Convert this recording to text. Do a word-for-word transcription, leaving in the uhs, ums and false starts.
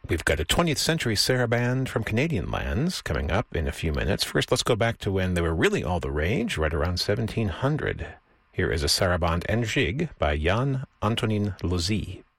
We've got a twentieth century saraband from Canadian lands coming up in a few minutes. First, let's go back to when they were really all the rage, right around seventeen hundred. Here is a saraband en gigue by Jan Antonin Lozi.